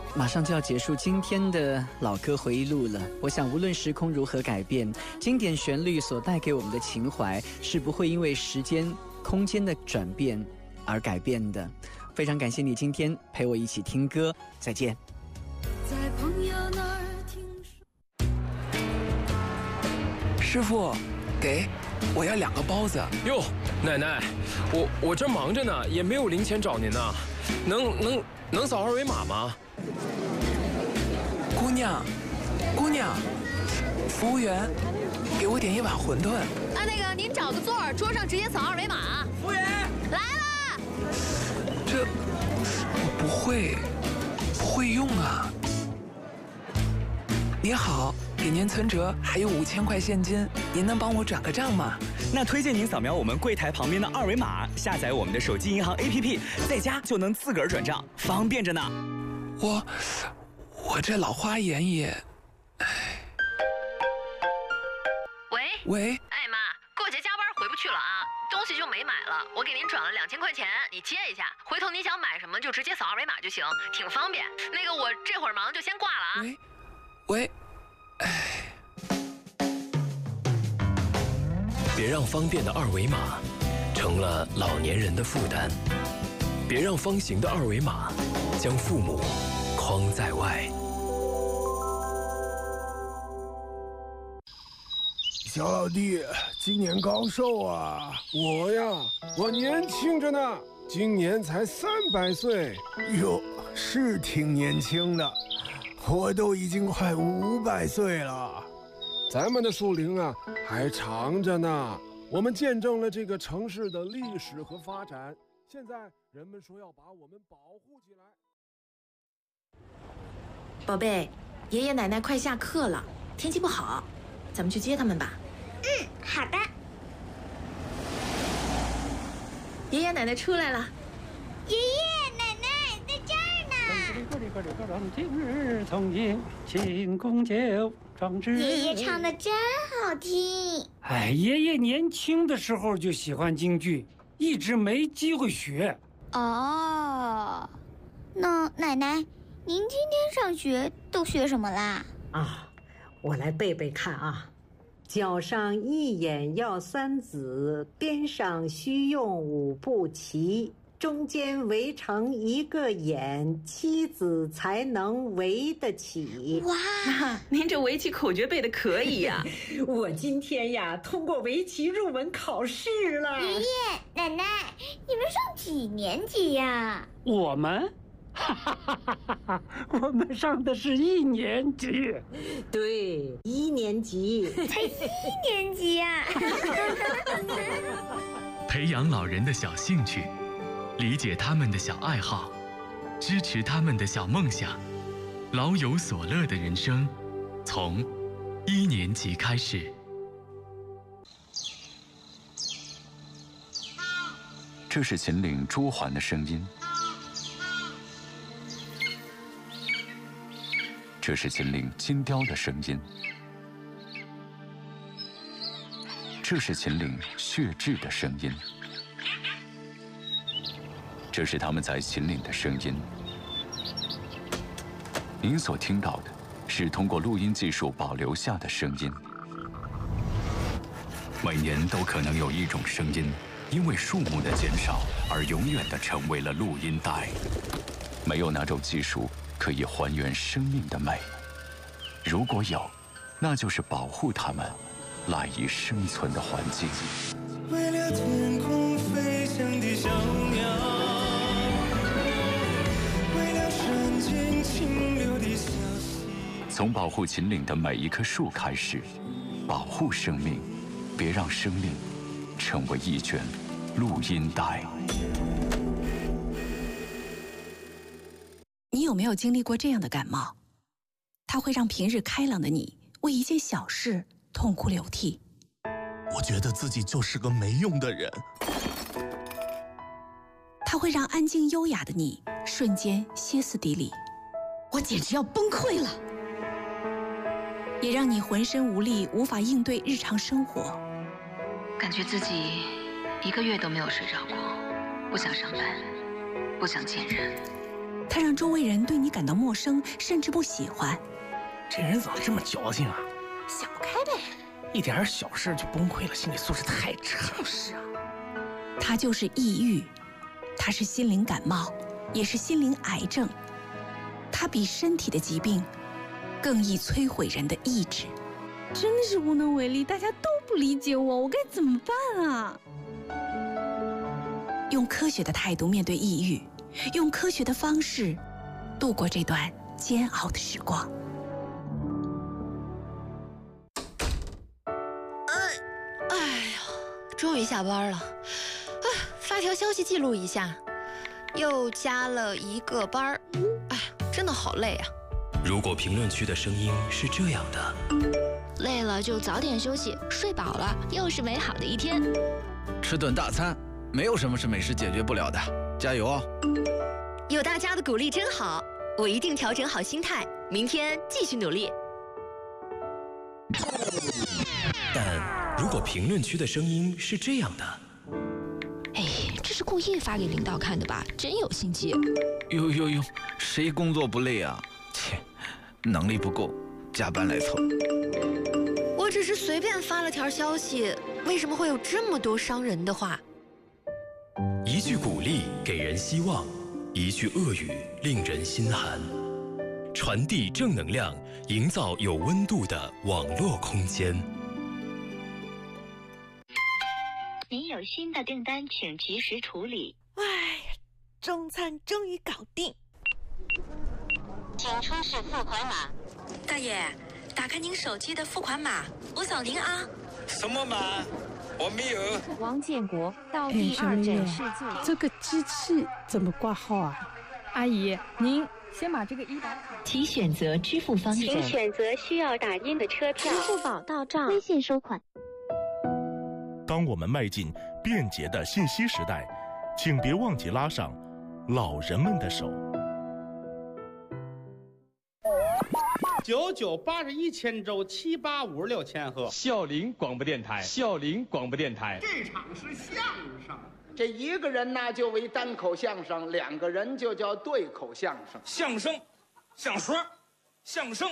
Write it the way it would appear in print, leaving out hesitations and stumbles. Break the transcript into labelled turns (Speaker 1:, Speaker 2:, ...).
Speaker 1: 马上就要结束今天的老歌回忆录了。我想，无论时空如何改变，经典旋律所带给我们的情怀是不会因为时间、空间的转变而改变的。非常感谢你今天陪我一起听歌，再见。
Speaker 2: 在朋友那儿听说。
Speaker 3: 师傅，给，我要2个包子。
Speaker 4: 哟，奶奶，我这忙着呢，也没有零钱找您呢，能扫2维码吗？
Speaker 3: 姑娘，服务员，给我点1碗馄饨。
Speaker 5: 啊，那个您找个座儿，桌上直接扫2维码。
Speaker 3: 服务员，
Speaker 5: 来啦！
Speaker 3: 这我不会用啊。您好，给您存折还有5000块现金，您能帮我转个账吗？
Speaker 6: 那推荐您扫描我们柜台旁边的2维码，下载我们的手机银行 APP， 在家就能自个儿转账，方便着呢。
Speaker 3: 我这老花眼也，喂，
Speaker 5: 哎妈，过节加班回不去了啊，东西就没买了，我给您转了2000块钱，你接一下，回头您想买什么就直接扫2维码就行，挺方便。那个我这会儿忙就先挂了啊。
Speaker 3: 喂，
Speaker 4: 别让方便的2维码成了老年人的负担，别让方形的2维码将父母框在外。
Speaker 7: 小老弟，今年高寿啊？我年轻着呢，今年才300岁。哟，是挺年轻的，我都已经快500岁了。咱们的树龄啊，还长着呢。我们见证了这个城市的历史和发展，现在人们说要把我们保护起来。
Speaker 8: 宝贝，爷爷奶奶快下课了，天气不好，咱们去接他们吧。
Speaker 9: 好的。
Speaker 8: 爷爷奶奶出来了。
Speaker 9: 爷爷奶奶在这儿呢。爷爷唱的真好听。
Speaker 10: 哎，爷爷年轻的时候就喜欢京剧，一直没机会学。
Speaker 9: 哦，那奶奶，您今天上学都学什么啦？
Speaker 11: 啊，我来背背看啊。脚上1眼要3子，边上须用5步齐，中间围成1个眼，7子才能围得起。
Speaker 8: 哇，您这围棋口诀背得可以呀！
Speaker 11: 我今天呀通过围棋入门考试了。
Speaker 9: 爷爷奶奶，你们上几年级呀？
Speaker 10: 我们？我们上的是1年级。
Speaker 11: 对，1年级。
Speaker 9: 才1年级呀！
Speaker 12: 培养老人的小兴趣，理解他们的小爱好，支持他们的小梦想，老有所乐的人生，从1年级开始。
Speaker 13: 这是秦岭朱鹮的声音，这是秦岭金雕的声音，这是秦岭血雉的声音，这是他们在秦岭的声音。您所听到的是通过录音技术保留下的声音。每年都可能有一种声音，因为数目的减少而永远地成为了录音带。没有哪种技术可以还原生命的美，如果有，那就是保护它们赖以生存的环境。
Speaker 14: 为了天空飞翔的小鸟，为了山间清流的小溪。
Speaker 13: 从保护秦岭的每一棵树开始，保护生命，别让生命成为一卷录音带。
Speaker 8: 你有没有经历过这样的感冒？它会让平日开朗的你为一件小事痛哭流涕。
Speaker 15: 我觉得自己就是个没用的人。
Speaker 8: 它会让安静优雅的你瞬间歇斯底里。
Speaker 16: 我简直要崩溃了。
Speaker 8: 也让你浑身无力，无法应对日常生活。
Speaker 17: 感觉自己1个月都没有睡着过，不想上班，不想见人。
Speaker 8: 它让周围人对你感到陌生，甚至不喜欢。
Speaker 18: 这人怎么这么矫情啊？
Speaker 9: 想不开呗。
Speaker 18: 一点小事就崩溃了，心理素质太差。
Speaker 9: 就是啊。
Speaker 8: 它就是抑郁，它是心灵感冒，也是心灵癌症。它比身体的疾病更易摧毁人的意志。
Speaker 19: 真的是无能为力，大家都不理解我，我该怎么办啊？
Speaker 8: 用科学的态度面对抑郁，用科学的方式度过这段煎熬的时光。
Speaker 5: 哎呀，终于下班了。发条消息记录一下，又加了1个班儿。哎，真的好累啊。
Speaker 4: 如果评论区的声音是这样的，
Speaker 20: 累了就早点休息，睡饱了又是美好的一天。
Speaker 21: 吃顿大餐，没有什么是美食解决不了的，加油哦！
Speaker 5: 有大家的鼓励真好，我一定调整好心态，明天继续努力。
Speaker 4: 但如果评论区的声音是这样的，
Speaker 20: 哎，这是故意发给领导看的吧？真有心机。
Speaker 21: 哟，谁工作不累啊？切，能力不够，加班来凑。
Speaker 5: 我只是随便发了条消息，为什么会有这么多伤人的话？
Speaker 4: 一句鼓励给人希望，一句恶语令人心寒。传递正能量，营造有温度的网络空间。
Speaker 22: 您有新的订单，请及时处理。
Speaker 23: 哎呀，中餐终于搞定。
Speaker 22: 请出示付款码。
Speaker 24: 大爷，打开您手机的付款码，我扫您啊。
Speaker 25: 什么码？我没有。
Speaker 23: 王建国到第2诊室就
Speaker 26: 这个机器怎么挂号啊？
Speaker 23: 阿姨，您先把这个100。
Speaker 22: 请选择支付方式。请选择需要打印的车票。
Speaker 23: 支付宝到账，
Speaker 22: 微信收款。
Speaker 15: 当我们迈进便捷的信息时代，请别忘记拉上老人们的手。
Speaker 27: 9981千周7856千赫。
Speaker 28: 孝陵广播电台，孝陵广播电台。
Speaker 29: 这场是相声，这一个人呢就为单口相声，2个人就叫对口相声。
Speaker 28: 相声，相说，相声。